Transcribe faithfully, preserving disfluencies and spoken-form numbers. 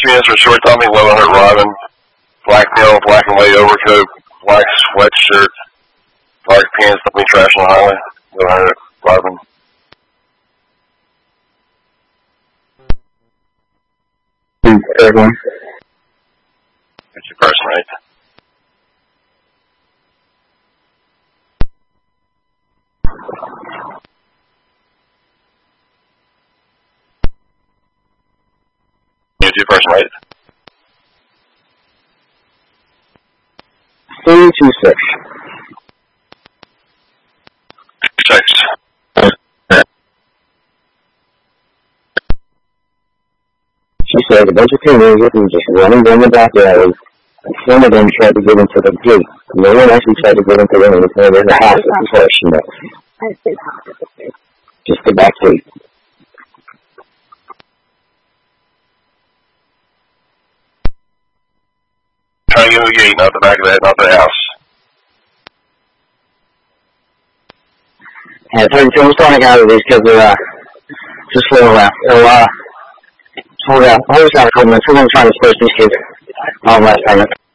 pants for short Tommy, eleven hundred Robin. Black male, black and white overcoat, black sweatshirt, dark pants, Tommy trash on the highway, eleven hundred Robin. Third one. That's your person, right? You're your person, right? three two six. Six. She said a bunch of teenagers were just running down the back alley, and some of them tried to get into the gate. No one actually tried to get into the anything in the house, as far as she knows. Just the back gate. Trying to get in the gate, not the back of that, not the house. Yeah, thirty-two, I'm starting out of these because they're, uh, just for a while. So, uh, hold on, hold on a couple minutes. We're going to try to disperse these kids. Oh, last time.